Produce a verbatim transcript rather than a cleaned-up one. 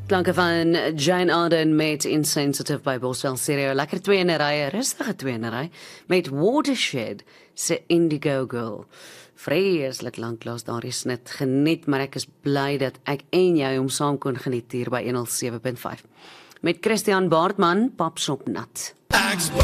Klanke van Jane Arden met Insensitive by Boswell Stereo. Lekker twee in 'n ry, 'n rustige twee in 'n ry met Watershed se Indigo Girl. Vreeslik lanklaas daardie snit geniet, maar ek is bly dat ek en jy hom saam kon geniet hier by honderd sewe punt vyf. Met Christian Baartman, Papsop Nat.